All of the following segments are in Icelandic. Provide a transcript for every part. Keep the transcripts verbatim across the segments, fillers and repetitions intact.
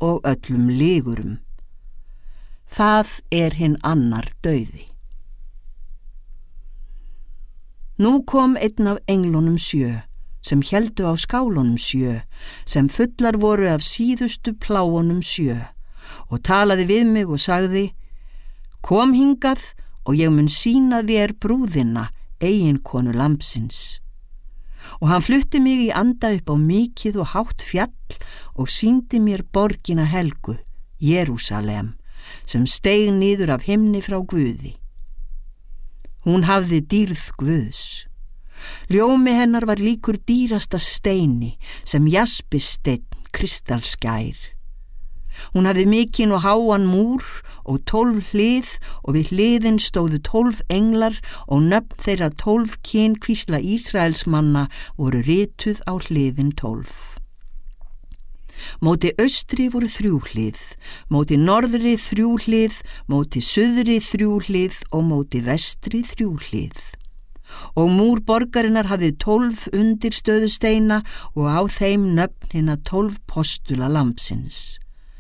og öllum ligurum. Það er hinn annar dauði. Nú kom einn af englunum sjö, sem héldu á skálunum sjö, sem fullar voru af síðustu pláunum sjö, og talaði við mig og sagði: Kom hingað og ég mun sýna þér brúðina, eiginkonu lambsins. Og hann flutti mig í anda upp á mikið og hátt fjall og sýndi mér borgina helgu, Jerúsalem, sem steig niður af himni frá Guði. Hún hafði dýrð Guðs. Ljómi hennar var líkur dýrasta steini, sem jaspisteinn kristalskær. Hún hafði mikinn og háan múr og tólf hlið, og við hliðin stóðu tólf englar, og nöfn þeirra tólf kynkvísla Ísraelsmanna voru rituð á hliðin tólf. Móti austri voru þrjú hlið, móti norðri þrjú hlið, móti suðri þrjú hlið og móti vestri þrjú hlið. Og múr borgarinnar hafði tólf undirstöðusteina og á þeim nöfn hinna tólf postula lambsins.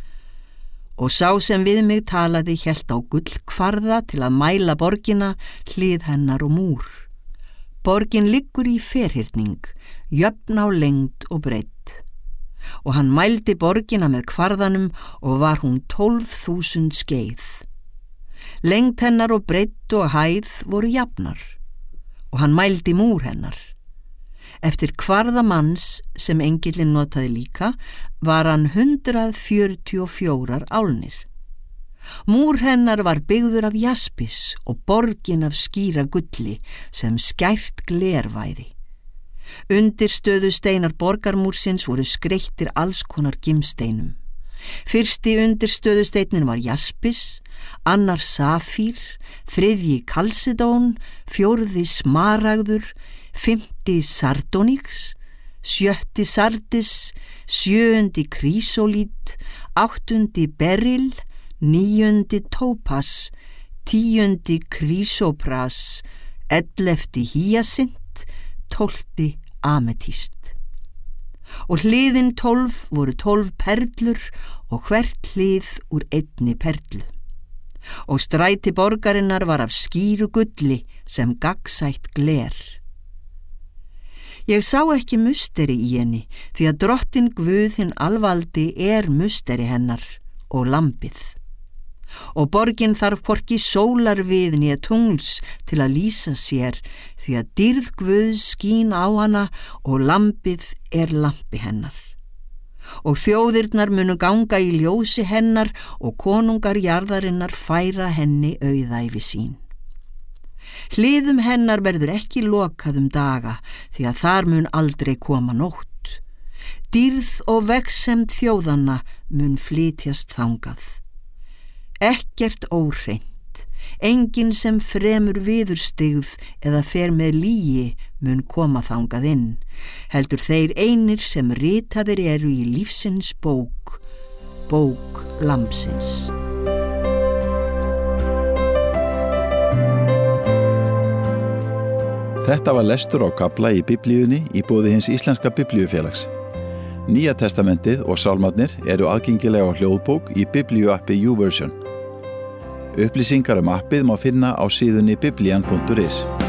Og sá sem við mig talaði hélt á gullkvarða til að mæla borgina, hlið hennar og múr. Borgin liggur í ferhyrning, jöfn á lengd og breidd. Og hann mældi borgina með kvarðanum og var hún tólf þúsund skeið. Lengd hennar og breidd og hæð voru jafnar, og hann mældi múr hennar. Eftir kvarðamanns, sem engillinn notaði líka, var hann hundrað fjörutíu og fjórar álnir. Múr hennar var byggður af jaspis og borgin af skýra gulli, sem skært gler væri. Undirstöðu steinar borgarmúrsins voru skreyttir alls konar gimsteinum. Fyrsti undirstöðusteinin var jaspis, annar safír, þriðji kalsedón, fjórði smaragður, fimmti sardonyx, sjötti sardis, sjöundi krísolít, áttundi beril, níundi tópas, tíundi krísopras, ellefti hýasint, tólfti ametíst. Og hliðin tólf voru tólf perlur og hvert hlið úr einni perlu. Og stræti borgarinnar var af skýru gulli sem gagnsætt gler. Ég sá ekki musteri í henni, því að drottin Guð hinn alvaldi er musteri hennar og lambið. Og borgin þarf hvorki sólar við né tungls til að lýsa sér, því að dýrð Guðs skín á hana og lambið er lampi hennar. Og þjóðirnar munu ganga í ljósi hennar og konungar jarðarinnar færa henni auðæfi sín. Hliðum hennar verður ekki lokað um daga, því að þar mun aldrei koma nótt. Dýrð og vegsemd þjóðanna mun flytjast þangað. Ekkert óhreint, enginn sem fremur viðurstigð eða fer með lygi mun koma þangað inn, heldur þeir einir sem ritaðir eru í lífsins bók, bók lambsins. Þetta var lestur á kafla í Biblíunni í boði hins íslenska biblíufélags. Nýja testamentið og sálmarnir eru aðgengilega á hljóðbók í biblíuappi YouVersion. Upplýsingar um appið má finna á síðunni biblian punktur is.